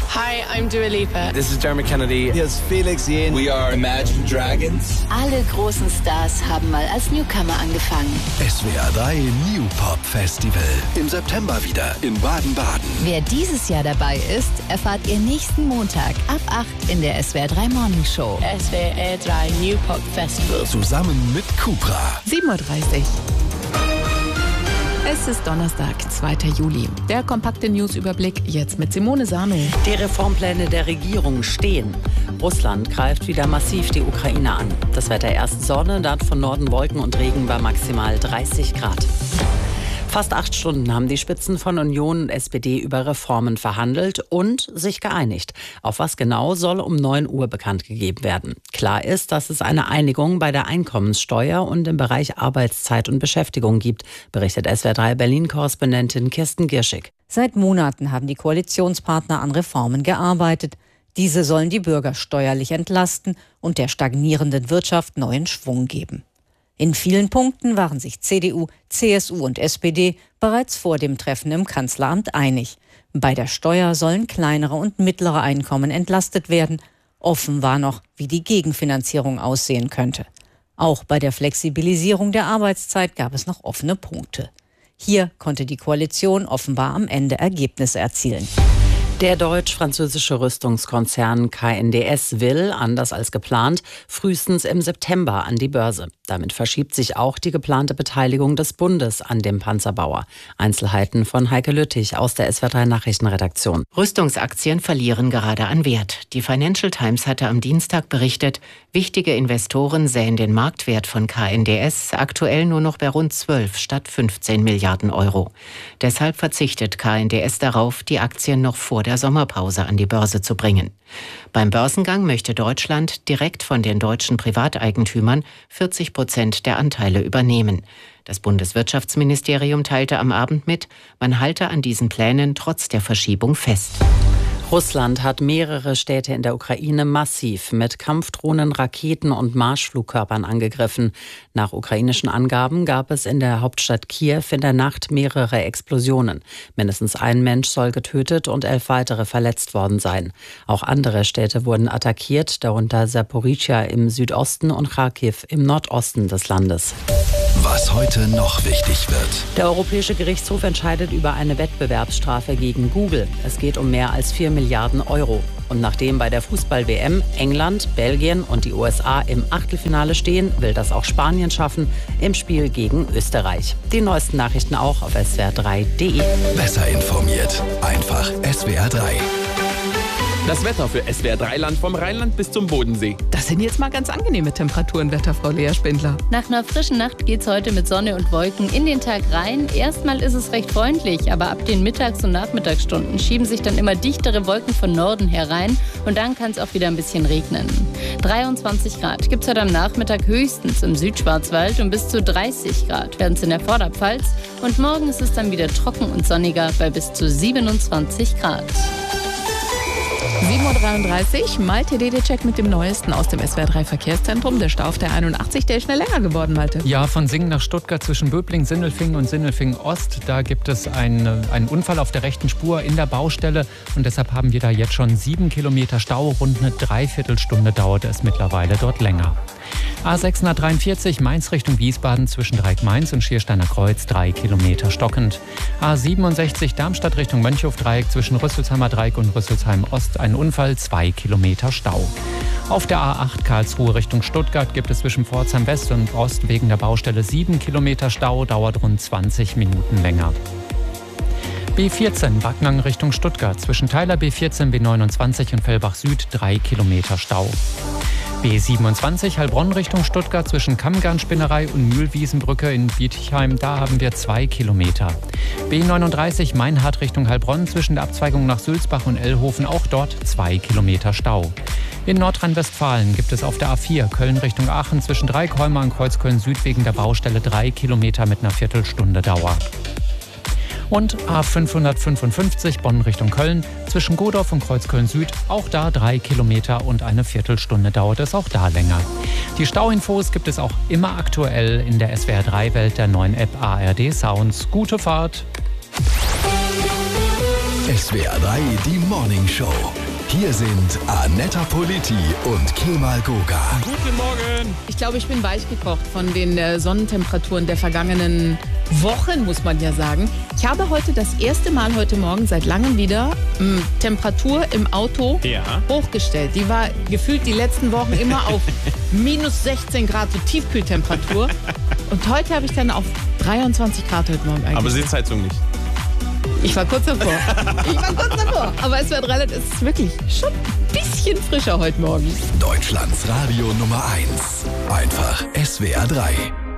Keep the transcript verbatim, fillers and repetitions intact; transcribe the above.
Hi, I'm Dua Lipa. This is Dermot Kennedy. Hier ist Felix Jähn. We are Imagine Dragons. Alle großen Stars haben mal als Newcomer angefangen. S W R drei New Pop Festival. Im September wieder in Baden-Baden. Wer dieses Jahr dabei ist, erfahrt ihr nächsten Montag ab acht in der S W R drei Morning Show. S W R drei New Pop Festival. Zusammen mit Cupra. sieben Uhr dreißig. Es ist Donnerstag, zweiter Juli. Der kompakte Newsüberblick jetzt mit Simone Samel. Die Reformpläne der Regierung stehen. Russland greift wieder massiv die Ukraine an. Das Wetter erst Sonne, dann von Norden Wolken und Regen bei maximal dreißig Grad. Fast acht Stunden haben die Spitzen von Union und S P D über Reformen verhandelt und sich geeinigt. Auf was genau soll um neun Uhr bekannt gegeben werden. Klar ist, dass es eine Einigung bei der Einkommenssteuer und im Bereich Arbeitszeit und Beschäftigung gibt, berichtet S W R drei Berlin-Korrespondentin Kirsten Gierschig. Seit Monaten haben die Koalitionspartner an Reformen gearbeitet. Diese sollen die Bürger steuerlich entlasten und der stagnierenden Wirtschaft neuen Schwung geben. In vielen Punkten waren sich C D U, C S U und S P D bereits vor dem Treffen im Kanzleramt einig. Bei der Steuer sollen kleinere und mittlere Einkommen entlastet werden. Offen war noch, wie die Gegenfinanzierung aussehen könnte. Auch bei der Flexibilisierung der Arbeitszeit gab es noch offene Punkte. Hier konnte die Koalition offenbar am Ende Ergebnisse erzielen. Der deutsch-französische Rüstungskonzern K N D S will, anders als geplant, frühestens im September an die Börse. Damit verschiebt sich auch die geplante Beteiligung des Bundes an dem Panzerbauer. Einzelheiten von Heike Lüttich aus der S W R drei Nachrichtenredaktion. Rüstungsaktien verlieren gerade an Wert. Die Financial Times hatte am Dienstag berichtet, wichtige Investoren sähen den Marktwert von K N D S aktuell nur noch bei rund zwölf statt fünfzehn Milliarden Euro. Deshalb verzichtet K N D S darauf, die Aktien noch vor der Sommerpause an die Börse zu bringen. Beim Börsengang möchte Deutschland direkt von den deutschen Privateigentümern vierzig Prozent der Anteile übernehmen. Das Bundeswirtschaftsministerium teilte am Abend mit, man halte an diesen Plänen trotz der Verschiebung fest. Russland hat mehrere Städte in der Ukraine massiv mit Kampfdrohnen, Raketen und Marschflugkörpern angegriffen. Nach ukrainischen Angaben gab es in der Hauptstadt Kiew in der Nacht mehrere Explosionen. Mindestens ein Mensch soll getötet und elf weitere verletzt worden sein. Auch andere Städte wurden attackiert, darunter Saporischschja im Südosten und Charkiw im Nordosten des Landes. Was heute noch wichtig wird. Der Europäische Gerichtshof entscheidet über eine Wettbewerbsstrafe gegen Google. Es geht um mehr als vier Milliarden Euro. Und nachdem bei der Fußball-W M England, Belgien und die U S A im Achtelfinale stehen, will das auch Spanien schaffen im Spiel gegen Österreich. Die neuesten Nachrichten auch auf S W R drei punkt de. Besser informiert. Einfach S W R drei. Das Wetter für S W R drei Land vom Rheinland bis zum Bodensee. Das sind jetzt mal ganz angenehme Temperaturen, Wetterfrau Lea Spindler. Nach einer frischen Nacht geht's heute mit Sonne und Wolken in den Tag rein. Erstmal ist es recht freundlich, aber ab den Mittags- und Nachmittagsstunden schieben sich dann immer dichtere Wolken von Norden herein und dann kann es auch wieder ein bisschen regnen. dreiundzwanzig Grad gibt's heute am Nachmittag höchstens im Südschwarzwald und bis zu dreißig Grad werden es in der Vorderpfalz. Und morgen ist es dann wieder trocken und sonniger bei bis zu siebenundzwanzig Grad. sieben Uhr dreiunddreißig, Malte Dedecek mit dem Neuesten aus dem S W R drei Verkehrszentrum. Der Stau auf der einundachtzig, der ist schnell länger geworden, Malte. Ja, von Singen nach Stuttgart zwischen Böbling, Sindelfingen und Sindelfingen Ost. Da gibt es einen, einen Unfall auf der rechten Spur in der Baustelle. Und deshalb haben wir da jetzt schon sieben Kilometer Stau. Rund eine Dreiviertelstunde dauert es mittlerweile dort länger. A sechshundertdreiundvierzig Mainz Richtung Wiesbaden zwischen Dreieck-Mainz und Schiersteiner Kreuz drei Kilometer stockend. A siebenundsechzig Darmstadt Richtung Mönchhof-Dreieck zwischen Rüsselsheimer Dreieck und Rüsselsheim Ost ein Unfall, zwei Kilometer Stau. Auf der A acht Karlsruhe Richtung Stuttgart gibt es zwischen Pforzheim West und Ost wegen der Baustelle sieben Kilometer Stau, dauert rund zwanzig Minuten länger. B vierzehn Backnang Richtung Stuttgart zwischen Teiler B vierzehn, B neunundzwanzig und Fellbach Süd drei Kilometer Stau. B siebenundzwanzig Heilbronn Richtung Stuttgart zwischen Kammgarnspinnerei und Mühlwiesenbrücke in Bietigheim, da haben wir zwei Kilometer. B neununddreißig Meinhard Richtung Heilbronn zwischen der Abzweigung nach Sülzbach und Ellhofen, auch dort zwei Kilometer Stau. In Nordrhein-Westfalen gibt es auf der A vier Köln Richtung Aachen zwischen Dreieckholmer und Kreuzköln Süd wegen der Baustelle drei Kilometer mit einer Viertelstunde Dauer. Und A fünfhundertfünfundfünfzig Bonn Richtung Köln zwischen Godorf und Kreuzköln Süd, auch da drei Kilometer und eine Viertelstunde dauert es auch da länger. Die Stauinfos gibt es auch immer aktuell in der S W R drei Welt der neuen App A R D Sounds. Gute Fahrt! S W R drei, die Morning Show. Hier sind Anetta Politi und Kemal Goga. Guten Morgen. Ich glaube, ich bin weich gekocht von den äh, Sonnentemperaturen der vergangenen Wochen, muss man ja sagen. Ich habe heute das erste Mal heute Morgen seit langem wieder mh, Temperatur im Auto Ja. hochgestellt. Die war gefühlt die letzten Wochen immer auf minus sechzehn Grad, so Tiefkühltemperatur. Und heute habe ich dann auf dreiundzwanzig Grad heute Morgen eigentlich. Aber Sitzheizung nicht. Ich war kurz davor. Ich war kurz davor. Aber es wird relativ, es ist wirklich schon ein bisschen frischer heute Morgen. Deutschlands Radio Nummer eins. Einfach S W R drei.